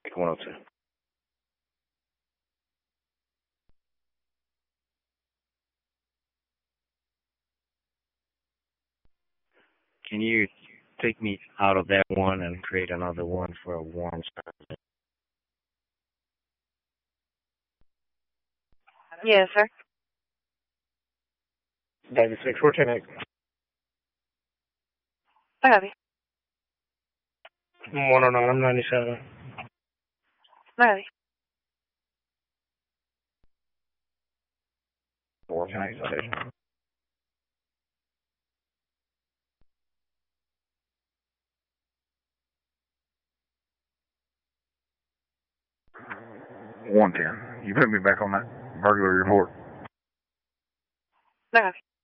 102. Can you take me out of that one and create another one for a warm side? Yes, sir. David 614. I got you. 109, I'm 97. I got you. 497. You put me back on that burglary report. I got you.